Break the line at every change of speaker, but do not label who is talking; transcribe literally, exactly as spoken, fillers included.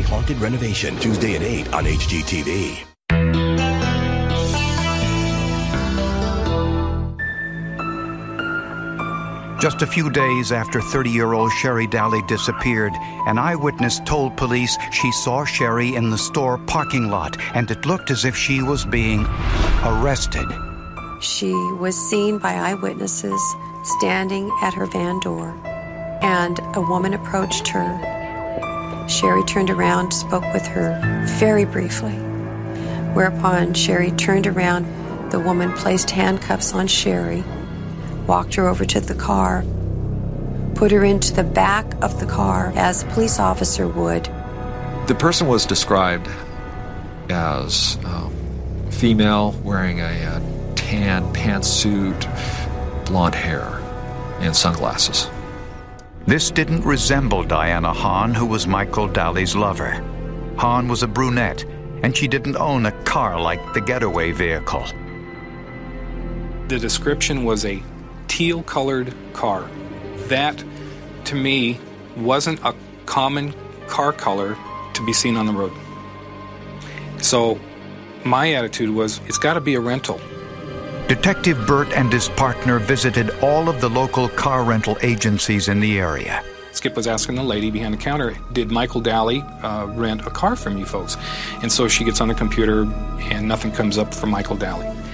Haunted Renovation, Tuesday at eight on H G T V.
Just a few days after thirty-year-old Sherry Daly disappeared, an eyewitness told police she saw Sherry in the store parking lot, and it looked as if she was being arrested.
She was seen by eyewitnesses standing at her van door, and a woman approached her. Sherry turned around, spoke with her very briefly, whereupon Sherry turned around. The woman placed handcuffs on Sherry, walked her over to the car, put her into the back of the car as a police officer would.
The person was described as um, female, wearing a, a tan pantsuit, blonde hair, and sunglasses.
This didn't resemble Diana Hahn, who was Michael Daly's lover. Hahn was a brunette, and she didn't own a car like the getaway vehicle.
The description was a teal-colored car. That, to me, wasn't a common car color to be seen on the road. So my attitude was, it's got to be a rental.
Detective Burt and his partner visited all of the local car rental agencies in the area.
Skip was asking the lady behind the counter, did Michael Daly uh, rent a car from you folks? And so she gets on the computer and nothing comes up for Michael Daly.